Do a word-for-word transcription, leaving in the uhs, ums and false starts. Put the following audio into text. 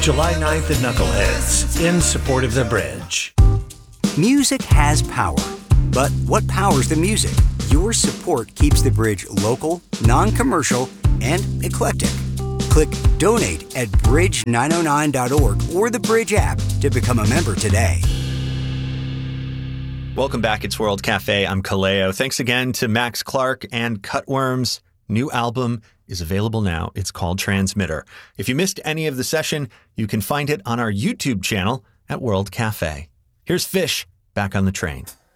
July ninth at Knuckleheads, in support of the bridge. Music has power, but what powers the music? Your support keeps the bridge local, non-commercial, and eclectic. Click donate at bridge nine oh nine dot org or the Bridge app to become a member today. Welcome back. It's World Cafe. I'm Kaleo. Thanks again to Max Clark and Cutworms. New album is available now. It's called Transmitter. If you missed any of the session, you can find it on our YouTube channel at World Cafe. Here's Fish back on the train.